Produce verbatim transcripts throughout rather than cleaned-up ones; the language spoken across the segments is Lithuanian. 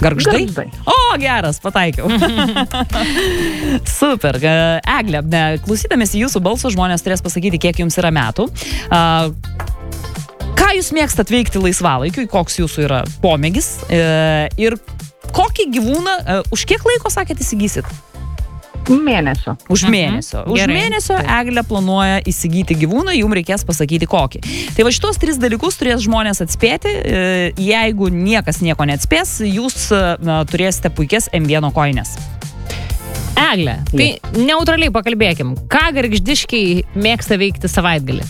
Gargždai? Gargždai. O, geras, pataikiau. Super. Egle, klausydamėsi jūsų balso, žmonės turės pasakyti, kiek jums yra metų. Ką jūs mėgstat veikti laisvalaikiu, koks jūsų yra pomėgis ir kokį gyvūną, už kiek laiko, sakėt, įsigysit? Mėnesio. Už mėnesio. Už Gerai. mėnesio Eglė planuoja įsigyti gyvūną, jums reikės pasakyti kokį. Tai va šitos tris dalykus turės žmonės atspėti. Jeigu niekas nieko neatspės, jūs na, turėsite puikias M vieno kojines. Egle, tai neutraliai pakalbėkim. Ką gargždiškiai mėgsta veikti savaitgalį?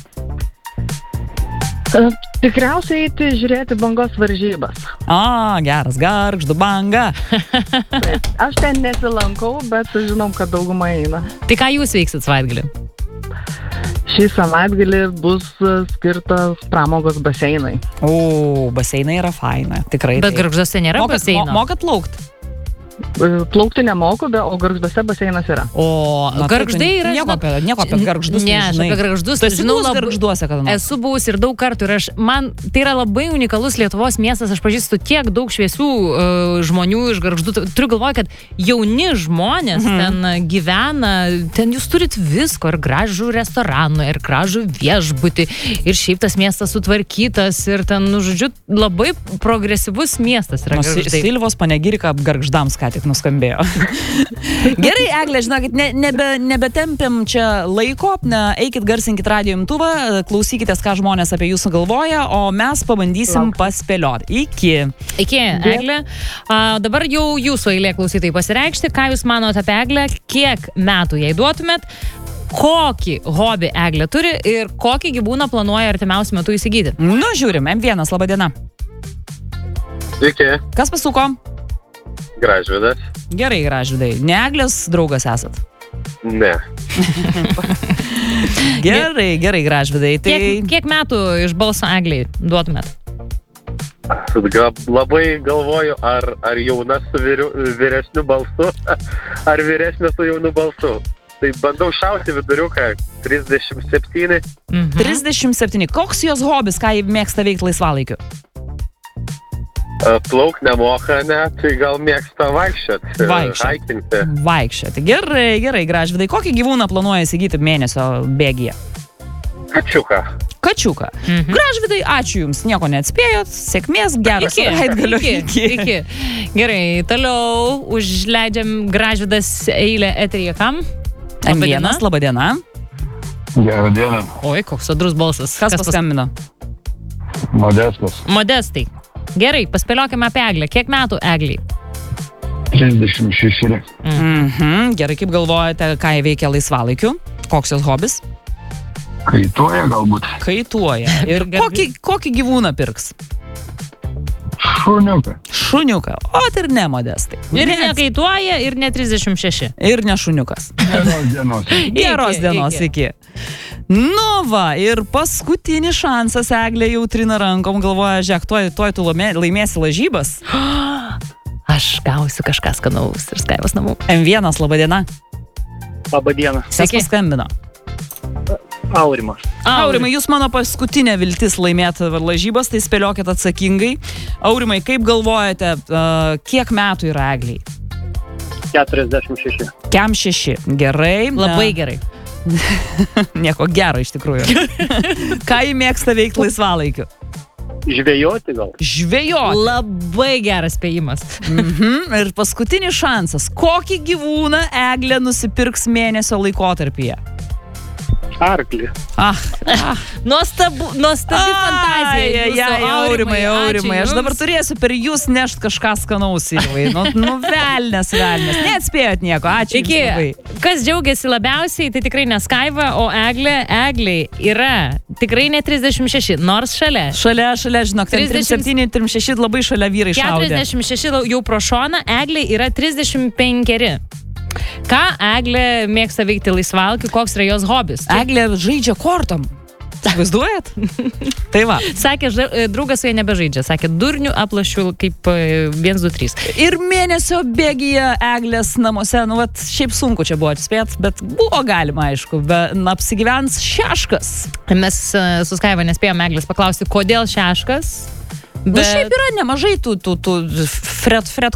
Tikriausiai eiti žiūrėti bangos varžybas. A, geras, Gargždų banga. Taip. Aš ten nesilankau, bet žinom, kad dauguma eina. Tai ką jūs veiksit savaitgalį? Šį savaitgalį bus skirtas pramogos baseinai. O, baseinai yra faina, tikrai. Bet Gargžduose nėra mokat, baseino. mo, mokat plaukt? Plaukti nemoku, bet, o Gargžduose baseinas yra. O Na, Gargždai tai yra... Nieko apie, nieko apie Gargždus Ne, aš nežinai. apie Gargždus Tu esi žinau buvus labai- Gargžduose kada nors? Esu buvus ir daug kartų ir aš, man tai yra labai unikalus Lietuvos miestas, aš pažįstu tiek daug šviesių uh, žmonių iš Gargždų. Turiu galvoje, kad jauni žmonės mhm. ten gyvena, ten jūs turit visko, ir gražų restoraną, ir gražų viešbutį, ir šiaip tas miestas sutvarkytas, ir ten, nu, žodžiu, labai progresyvus miestas yra Nu, Gargždai. Silvos panegirika Gargždams ką tik nuskambėjo. Gerai, Egle, žinokit, ne, nebe, nebetempiam čia laiko, ne, eikit garsinkit radijo imtuvą, klausykitės, ką žmonės apie jūsų galvoja, o mes pabandysim paspėlioti. Iki. Iki, Eglė. A, dabar jau jūsų eilė klausytojai pasireikšti, ką jūs manote apie Eglę, kiek metų jai duotumėt, kokį hobį Eglė turi ir kokį gyvūną planuoja artimiausiu metu įsigyti. Nu, žiūrim, M vienas, laba diena. Sveiki, Kas pasuko? Gražvydas. Gerai, Gražvydai. Ne Eglės draugas esat? Ne. Gerai, gerai, Gražvydai. Tai... Kiek, kiek metų iš balso Eglei duotumėt? Ga- Labai galvoju, ar, ar jauna su vyriu, vyresniu balsu, ar vyresnė su jaunu balsu. Tai bandau šauti viduriuką, trisdešimt septyni. Mhm. trisdešimt septyni. Koks jos hobis, ką jį mėgsta veikti laisvalaikiu? Plauk nemoka, ne, tai gal mėgsta vaikščiot. Vaikščiot. Haikinti. Vaikščioti. Gerai, gerai, Gražvydai. Kokį gyvūną planuoja įsigyti mėnesio bėgyje? Kačiuką. Kačiuką. Mhm. Gražvydai, ačiū Jums, nieko neatspėjot, sėkmės, gero Iki, savaitgalio. iki, iki. Gerai, toliau užleidžiam Gražvydas eilę eteryje kam? M vienas, laba diena. Gerą dieną, Oi, koks sodrus balsas. Kas paskambino? Modestas, Modestai. Gerai, paspėliokime apie Eglę. Kiek metų Egliai? trisdešimt šeši. Mhm. Gerai, kaip galvojate, ką jie veikia laisvalaikiu? Koks jos hobis? Kaituoja galbūt. Kaituoja. Ir Gerai. kokį, kokį gyvūną pirks? Šuniuką. Šuniuką. O, tai ir ne Modestai. Ir Ne- nekaituoja, ir ne trisdešimt šeši. Ir ne šuniukas. Geros dienos. Geros dienos, iki. Nu va, ir paskutinis šansas, Eglė jau trina rankom, galvoja, žiūrėk, tuoj, tuoj tu laimė- laimėsi lažybas. Aš gausiu kažką skanaus ir Skaivos namų. M vienas, laba diena. Labą dieną. Kas Sveiki. paskambino? Aurimas. Aurimai, jūs mano paskutinė viltis laimėti lažybas, tai spėliokit atsakingai. Aurimai, kaip galvojate, uh, kiek metų yra Egliai? keturiasdešimt šeši. Kem šeši. Gerai. Labai Na, gerai. nieko gero iš tikrųjų. Ką jį mėgsta veikti laisvalaikiu? Žvejoti gal? Žvejoti. Labai geras spėjimas. Mhm. Ir paskutinis šansas. Kokį gyvūną Eglė nusipirks mėnesio laikotarpyje? Arklį. Ah, ah. Nuostabu, nuostabi fantazija. Ai, ai, jūsų, ai, Aurimai, ačiū Aurimai. Aš jums. dabar turėsiu per jūs nešt kažką skanaus, Silvai. Nu, nu velnės, velnės. Neatspėjot nieko. Ačiū Iki, jums labai. kas džiaugiasi labiausiai, tai tikrai ne Skaiva, o Eglė. Egliai yra tikrai ne trisdešimt šeši, nors šalia. Šalia, šalia, žinok, ten trisdešimt trisdešimt septyni, trisdešimt šeši labai šalia vyrai šaudė. keturiasdešimt šeši jau pro šoną, Eglė yra trisdešimt penkeri. Ką Eglė mėgsta veikti laisvalaikiu, koks yra jos hobis? Eglė žaidžia kortom. Vaizduojat? Tai va. Sakė, ža- draugas su jie nebežaidžia. Sakė, durnių aplašiu kaip e, vienas, du, trys. Ir mėnesio bėgyje Eglės namuose, nu, vat, šiaip sunku čia buvo atspėt, bet buvo galima, aišku, bet na, apsigyvens šeškas. Mes e, su Skaiva nespėjome Eglės paklausti, kodėl šeškas. Bet... Nu, šiaip yra nemažai tų, tų, tų Fred, Fred